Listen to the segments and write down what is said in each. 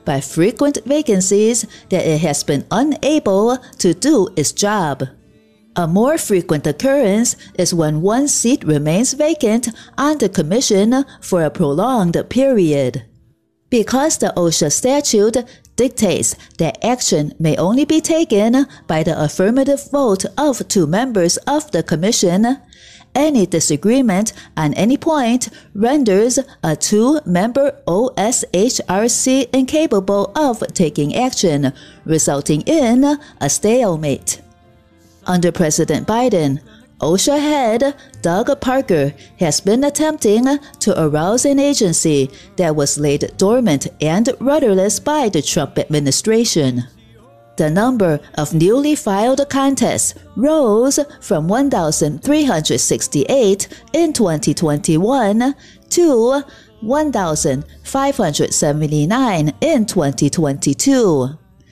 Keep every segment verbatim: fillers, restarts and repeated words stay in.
by frequent vacancies that it has been unable to do its job. A more frequent occurrence is when one seat remains vacant on the Commission for a prolonged period. Because the OSHA statute dictates that action may only be taken by the affirmative vote of two members of the Commission, any disagreement on any point renders a two-member O S H R C incapable of taking action, resulting in a stalemate. Under President Biden, OSHA head Doug Parker has been attempting to arouse an agency that was laid dormant and rudderless by the Trump administration. The number of newly filed contests rose from one thousand three hundred sixty-eight in twenty twenty-one to one thousand five hundred seventy-nine in twenty twenty-two.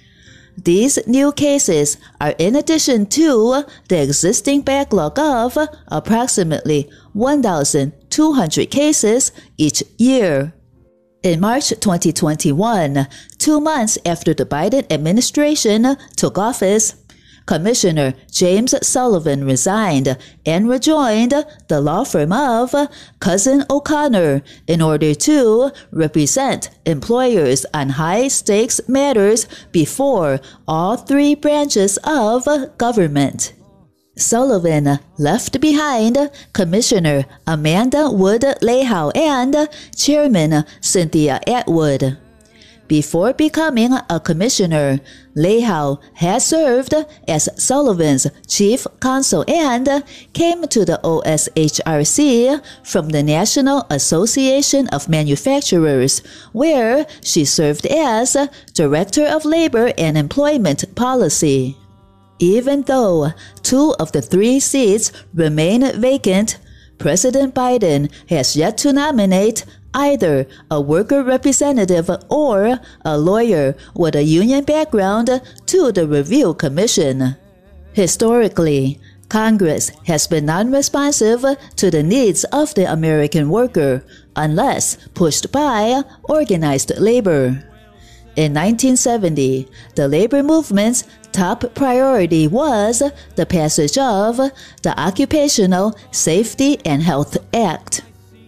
These new cases are in addition to the existing backlog of approximately one thousand two hundred cases each year. In March twenty twenty-one, two months after the Biden administration took office, Commissioner James Sullivan resigned and rejoined the law firm of Cousin O'Connor in order to represent employers on high-stakes matters before all three branches of government. Sullivan left behind Commissioner Amanda Wood Lehau and Chairman Cynthia Atwood. Before becoming a commissioner, Lehau had served as Sullivan's chief counsel and came to the O S H R C from the National Association of Manufacturers, where she served as Director of Labor and Employment Policy. Even though two of the three seats remain vacant, President Biden has yet to nominate either a worker representative or a lawyer with a union background to the Review Commission. Historically, Congress has been non-responsive to the needs of the American worker unless pushed by organized labor. In nineteen seventy, the labor movement's top priority was the passage of the Occupational Safety and Health Act.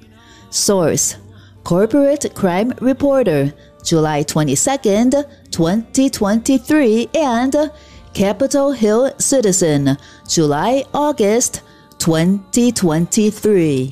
Source: Corporate Crime Reporter, July twenty-second, twenty twenty-three, and Capitol Hill Citizen, July-August twenty twenty-three.